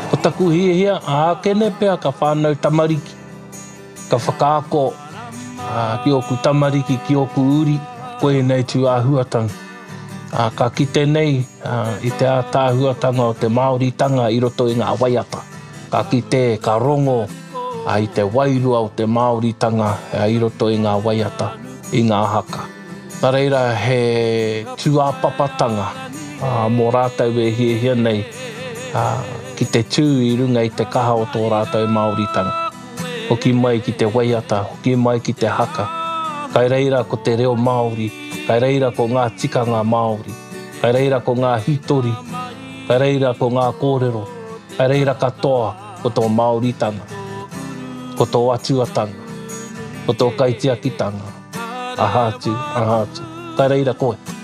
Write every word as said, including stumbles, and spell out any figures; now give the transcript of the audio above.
Ko taku hia hia, a kene pea ka whānau tamariki. Ka whakaako, a, ki oku tamariki, ki oku uri, koe nei tū āhuatanga. A, ka kite nei a, i te ātāhuatanga o te Māoritanga i roto i ngā waiata. Ka kite, ka rongo, a, i te wairua o te Māoritanga a, i roto i ngā waiata, i ngā haka. Nā reira he tūāpapatanga a, mō rātou e hia hia nei a, ki te tū i runga i te kaha o tō rātou Māoritanga. Hoki mai ki te waiata, hoki mai ki te haka. Kai reira ko te reo Māori, kai reira ko ngā tikanga Māori, kai reira ko ngā hitori, kai reira ko ngā kōrero, kai reira katoa ko tō Māoritanga, ko tō atuatanga, ko tō kaitiakitanga, ahātu, ahātu, kai reira koe.